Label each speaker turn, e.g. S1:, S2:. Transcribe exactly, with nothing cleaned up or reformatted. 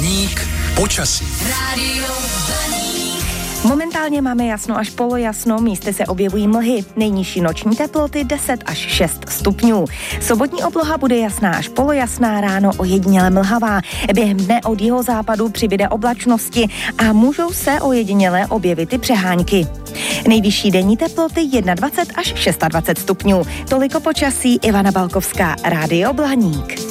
S1: Blaník počasí.
S2: Rádio Blaník.
S3: Momentálně máme jasno až polojasno, místy se objevují mlhy. Nejnižší noční teploty deset až šest stupňů. Sobotní obloha bude jasná až polojasná, ráno ojediněle mlhavá. Během dne od jihozápadu přibyde oblačnosti a můžou se ojediněle objevit i přehánky. Nejvyšší denní teploty dvacet jedna až dvacet šest stupňů. Toliko počasí, Ivana Balkovská, Rádio Blaník.